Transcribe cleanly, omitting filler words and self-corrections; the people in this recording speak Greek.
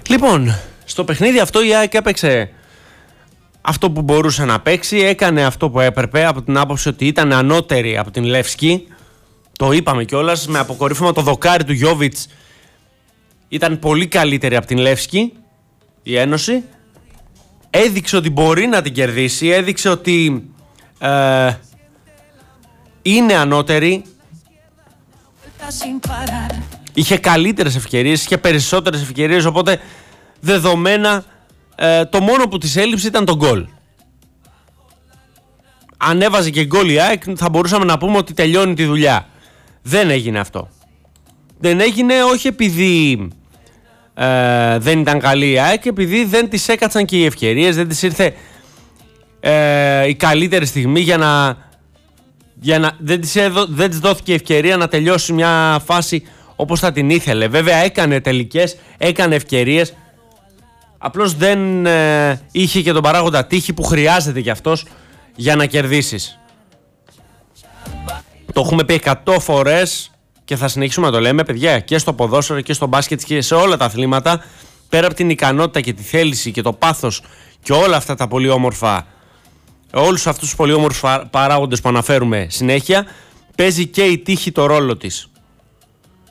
Λοιπόν, στο παιχνίδι αυτό η ΑΕΚ έπαιξε αυτό που μπορούσε να παίξει, έκανε αυτό που έπρεπε από την άποψη ότι ήταν ανώτερη από την Λεύσκη. Το είπαμε κιόλας, με αποκορύφωμα το δοκάρι του Γιόβιτς ήταν πολύ καλύτερη από την Λεύσκη η Ένωση. Έδειξε ότι μπορεί να την κερδίσει, έδειξε ότι είναι ανώτερη. Είχε καλύτερες ευκαιρίες, είχε περισσότερες ευκαιρίες, οπότε δεδομένα το μόνο που της έλειψε ήταν το γκολ. Αν έβαζε και γκολ η ΑΕΚ θα μπορούσαμε να πούμε ότι τελειώνει τη δουλειά. Δεν έγινε αυτό. Δεν έγινε όχι επειδή δεν ήταν καλή η ΑΕΚ, επειδή δεν της έκατσαν και οι ευκαιρίες, δεν της ήρθε η καλύτερη στιγμή δεν της δόθηκε ευκαιρία να τελειώσει μια φάση όπως θα την ήθελε. Βέβαια έκανε τελικές, έκανε ευκαιρίες, απλώς δεν είχε και τον παράγοντα τύχη που χρειάζεται κι αυτός για να κερδίσεις. Το έχουμε πει 100 φορές και θα συνεχίσουμε να το λέμε, παιδιά, και στο ποδόσφαιρο και στο μπάσκετ και σε όλα τα αθλήματα, πέρα από την ικανότητα και τη θέληση και το πάθος και όλα αυτά τα πολύ όμορφα, όλους αυτούς τους πολύ όμορφους παράγοντες που αναφέρουμε συνέχεια, παίζει και η τύχη το ρόλο της.